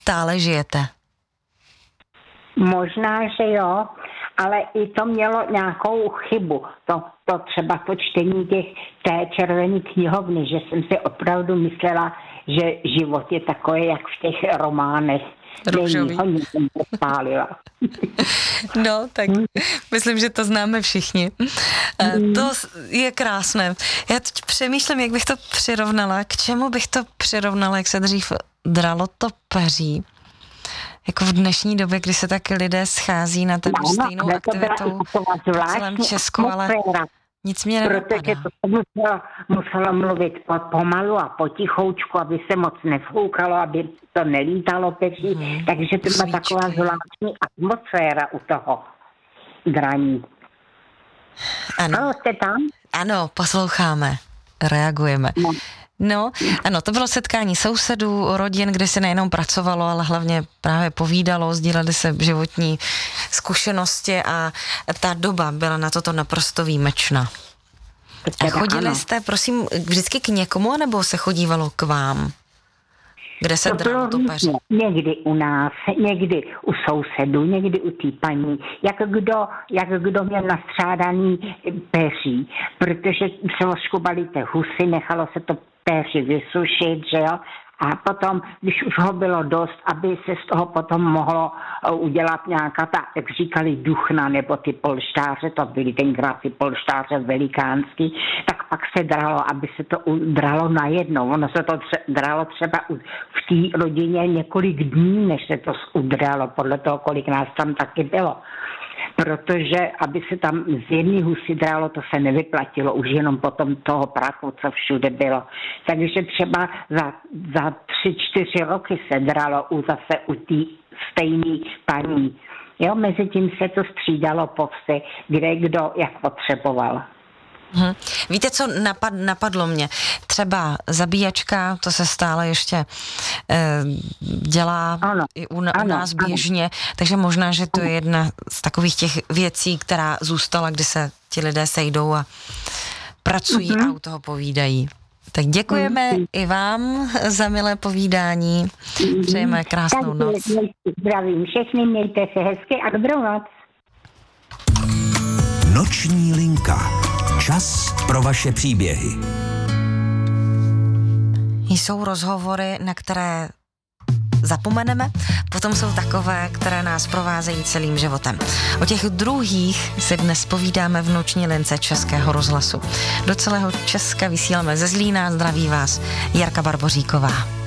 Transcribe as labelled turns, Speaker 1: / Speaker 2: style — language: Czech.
Speaker 1: stále žijete?
Speaker 2: Možná, že jo, ale i to mělo nějakou chybu. To třeba to čtení té červené knihovny, že jsem si opravdu myslela, že život je takový, jak v těch románech.
Speaker 1: Růžový.
Speaker 2: Není, jsem popálila.
Speaker 1: No, tak myslím, že to známe všichni. To je krásné. Já teď přemýšlím, jak bych to přirovnala, k čemu bych to přirovnala, jak se dřív dralo to peří. Jako v dnešní době, kdy se taky lidé schází na takovou stejnou aktivitou v celém Česku, ale nic mě nenapadá.
Speaker 2: Protože to muselo mluvit pomalu a potichoučku, aby se moc nefoukalo, aby to nelítalo peří. Takže to byla taková zvláštní atmosféra u toho draní.
Speaker 1: Ano.
Speaker 2: Jste tam?
Speaker 1: Ano, posloucháme, reagujeme. No, ano, to bylo setkání sousedů, rodin, kde se nejenom pracovalo, ale hlavně právě povídalo, sdíleli se životní zkušenosti a ta doba byla na toto naprosto výjimečná. A chodili jste, prosím, vždycky k někomu, nebo se chodívalo k vám? Kde se dralo to peří?
Speaker 2: Někdy u nás, někdy u sousedů, někdy u té paní, jak kdo měl nastřádaný peří, protože se oškubali ty husy, nechalo se to péři vysušit, že jo, a potom, když už ho bylo dost, aby se z toho potom mohlo udělat nějaká ta, jak říkali, duchna, nebo ty polštáře, to byly tenkrát ty polštáře velikánský, tak pak se dralo, aby se to udralo najednou. Ono se to dralo třeba v té rodině několik dní, než se to udralo, podle toho, kolik nás tam taky bylo. Protože aby se tam z jedné husy dralo, to se nevyplatilo, už jenom potom toho prachu, co všude bylo. Takže třeba za 3-4 roky se dralo zase u té stejné paní. Jo, mezi tím se to střídalo po vsi, kde kdo jak potřeboval.
Speaker 1: Víte, co napadlo mě? Třeba zabíjačka, to se stále ještě dělá i u nás běžně, takže možná, že to je jedna z takových těch věcí, která zůstala, kdy se ti lidé sejdou a pracují a u toho povídají. Tak děkujeme i vám za milé povídání. Přejeme krásnou noc.
Speaker 2: Zdravím všechny, mějte se hezky a dobrou noc.
Speaker 3: Noční linka. Čas pro vaše příběhy.
Speaker 1: Jsou rozhovory, na které zapomeneme, potom jsou takové, které nás provázejí celým životem. O těch druhých si dnes povídáme v noční lince Českého rozhlasu. Do celého Česka vysíláme ze Zlína, zdraví vás Jarka Barboříková.